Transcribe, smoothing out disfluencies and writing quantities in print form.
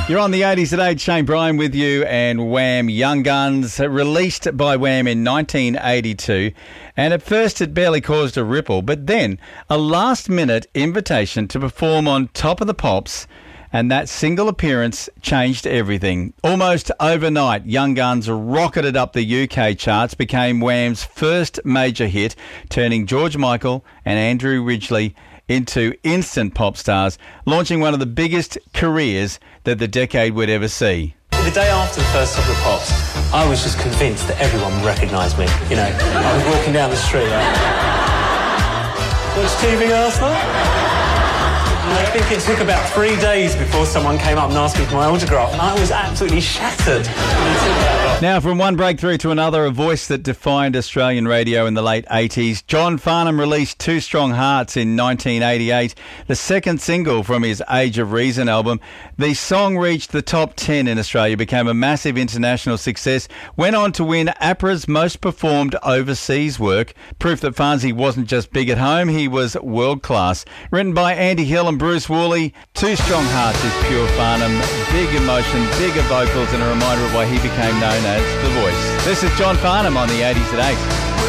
You're on the 80s at 8. Shane Bryan with you, and Wham! Young Guns, released by Wham! In 1982. And at first it barely caused a ripple, but then a last-minute invitation to perform on Top of the Pops, and that single appearance changed everything. Almost overnight, Young Guns rocketed up the UK charts, became Wham's first major hit, turning George Michael and Andrew Ridgeley into instant pop stars, launching one of the biggest careers that the decade would ever see. The day after the first Top of the Pops, I was just convinced that everyone would recognise me. You know, I was walking down the street watched TV last night? I think it took about 3 days before someone came up and asked me for my autograph, and I was absolutely shattered. Now, from one breakthrough to another, a voice that defined Australian radio in the late 80s, John Farnham released Two Strong Hearts in 1988, the second single from his Age of Reason album. The song reached the top 10 in Australia, became a massive international success, went on to win APRA's most performed overseas work, proof that Farnsey wasn't just big at home, he was world class. Written by Andy Hill and Bruce Worley, Two Strong Hearts is pure Farnham, big emotion, bigger vocals, and a reminder of why he became known as The Voice. This is John Farnham on the 80s at 8.